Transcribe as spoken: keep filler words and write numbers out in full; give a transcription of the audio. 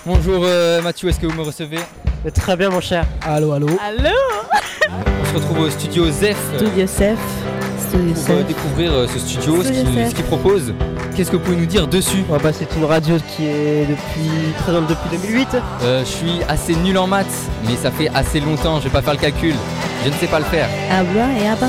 Bonjour euh, Mathieu, est-ce que vous me recevez? Très bien mon cher. Allô, allô. Allô. On se retrouve au studio Zef euh, Studio Sef. Studio pour euh, Sef. découvrir euh, ce studio, ce Studio qu'il Zef. ce qu'il propose. Qu'est-ce que vous pouvez nous dire dessus? Oh, bah, c'est une radio qui est depuis présente depuis deux mille huit. euh, Je suis assez nul en maths, mais ça fait assez longtemps, je vais pas faire le calcul. Je ne sais pas le faire. À boire et à